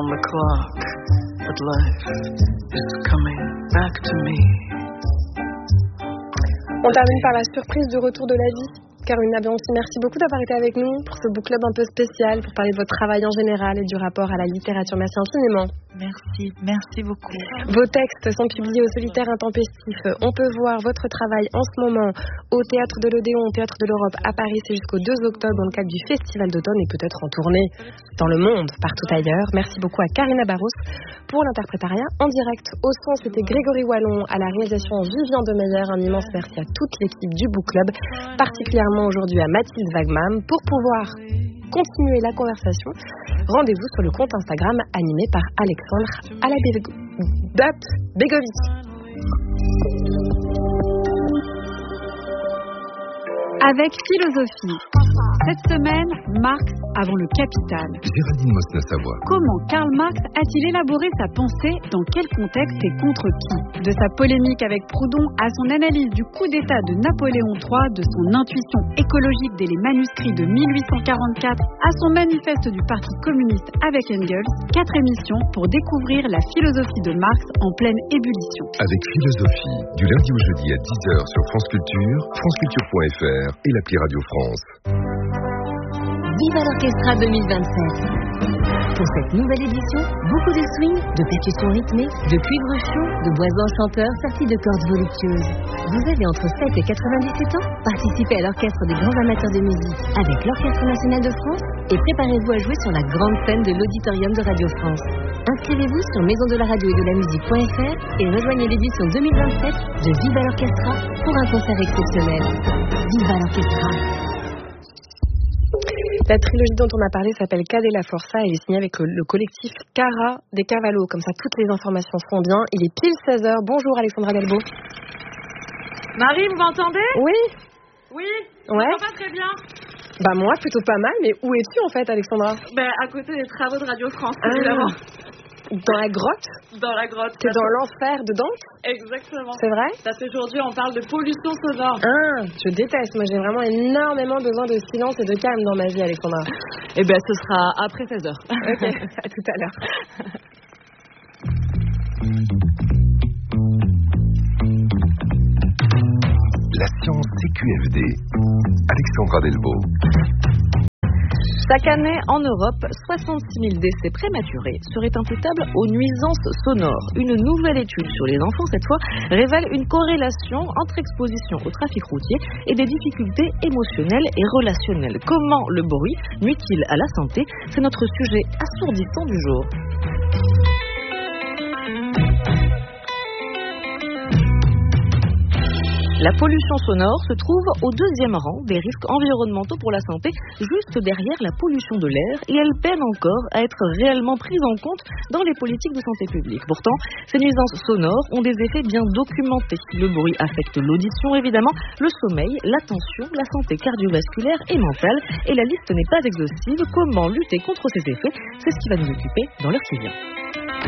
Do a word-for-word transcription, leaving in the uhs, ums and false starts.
the clock, but life is coming back to me. On termine par la surprise du retour de la vie. Caroline Abbianci, merci beaucoup d'avoir été avec nous pour ce book club un peu spécial, pour parler de votre travail en général et du rapport à la littérature. Merci infiniment. Merci, merci beaucoup. Vos textes sont publiés au Solitaire Intempestif. On peut voir votre travail en ce moment au Théâtre de l'Odéon, au Théâtre de l'Europe à Paris. C'est jusqu'au deux octobre dans le cadre du Festival d'automne et peut-être en tournée dans le monde, partout ailleurs. Merci beaucoup à Karina Barros pour l'interprétariat en direct. Au son, c'était Grégory Wallon, à la réalisation Vivien Demeyer. Un immense merci à toute l'équipe du book club, particulièrement aujourd'hui à Mathilde Wagman. Pour pouvoir continuer la conversation, rendez-vous sur le compte Instagram animé par Alexandre Alabegovic. Avec philosophie. Cette semaine, Marx avant le Capital. Géraldine Mosna-Savoie. Comment Karl Marx a-t-il élaboré sa pensée, dans quel contexte et contre qui? De sa polémique avec Proudhon à son analyse du coup d'État de Napoléon trois, de son intuition écologique dès les manuscrits de mille huit cent quarante-quatre à son manifeste du Parti communiste avec Engels, quatre émissions pour découvrir la philosophie de Marx en pleine ébullition. Avec philosophie, du lundi au jeudi à dix heures sur France Culture, franceculture point f r et l'appli Radio France. Viva l'Orchestra deux mille vingt-sept. Pour cette nouvelle édition, beaucoup de swing, de percussions rythmées, de cuivre chaud, de bois enchanteurs sortis de cordes voluptueuses. Vous avez entre sept et quatre-vingt-dix-sept ans? Participez à l'orchestre des grands amateurs de musique avec l'Orchestre National de France et préparez-vous à jouer sur la grande scène de l'Auditorium de Radio France. Inscrivez-vous sur maison de la radio et de la musique point f r et rejoignez l'édition deux mille vingt-sept de Viva l'Orchestra pour un concert exceptionnel. Viva l'Orchestra. La trilogie dont on a parlé s'appelle Cadet la Forza et est signée avec le collectif Cara des Cavallo. Comme ça, toutes les informations seront bien. Il est pile seize heures. Bonjour Alexandra Galbo. Marie, vous m'entendez? Oui. Oui. Ouais. Ça va pas très bien. Bah moi, plutôt pas mal. Mais où es-tu en fait, Alexandra? Ben à côté des travaux de Radio France, ah. évidemment. Dans la grotte? Dans la grotte. T'es dans l'enfer de Dante? Exactement. C'est vrai? Parce qu'aujourd'hui, on parle de pollution sonore. Ah, je déteste. Moi, j'ai vraiment énormément besoin de silence et de calme dans ma vie, Alexandra. Eh ben, ce sera après seize heures. Ok, à tout à l'heure. La science C Q F D. Alexandra Delbo. Chaque année, en Europe, soixante-six mille décès prématurés seraient imputables aux nuisances sonores. Une nouvelle étude sur les enfants, cette fois, révèle une corrélation entre exposition au trafic routier et des difficultés émotionnelles et relationnelles. Comment le bruit nuit-il à la santé? C'est notre sujet assourdissant du jour. La pollution sonore se trouve au deuxième rang des risques environnementaux pour la santé, juste derrière la pollution de l'air, et elle peine encore à être réellement prise en compte dans les politiques de santé publique. Pourtant, ces nuisances sonores ont des effets bien documentés. Le bruit affecte l'audition, évidemment, le sommeil, l'attention, la santé cardiovasculaire et mentale, et la liste n'est pas exhaustive. Comment lutter contre ces effets? C'est ce qui va nous occuper dans l'heure qui vient.